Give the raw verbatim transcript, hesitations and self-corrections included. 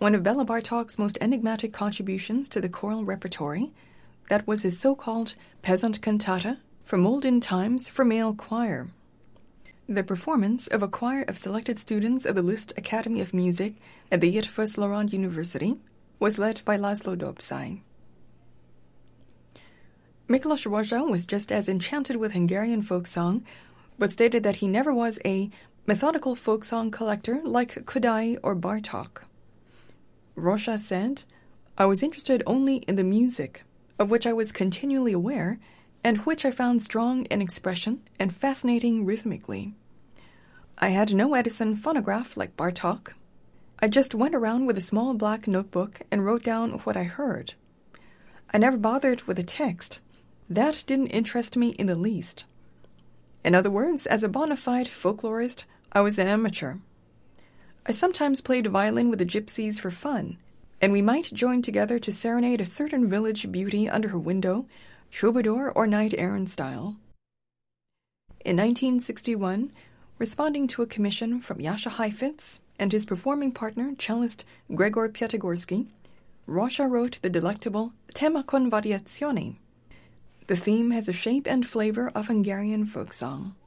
one of Bela Bartok's most enigmatic contributions to the choral repertory, that was his so-called peasant cantata from olden times for male choir. The performance of a choir of selected students of the Liszt Academy of Music at the Eötvös-Loránd University was led by László Dobszály. Miklos Rozsa was just as enchanted with Hungarian folk song, but stated that he never was a methodical folk song collector like Kodály or Bartók. Rozsa said, "I was interested only in the music, of which I was continually aware, and which I found strong in expression and fascinating rhythmically. I had no Edison phonograph like Bartók. I just went around with a small black notebook and wrote down what I heard. I never bothered with the text. That didn't interest me in the least. In other words, as a bona fide folklorist, I was an amateur. I sometimes played violin with the gypsies for fun, and we might join together to serenade a certain village beauty under her window, troubadour or knight-errant style." In nineteen sixty-one, responding to a commission from Jascha Heifetz and his performing partner, cellist Gregor Piatigorsky, Rozsa wrote the delectable Tema con variazioni. The theme has a shape and flavor of Hungarian folk song.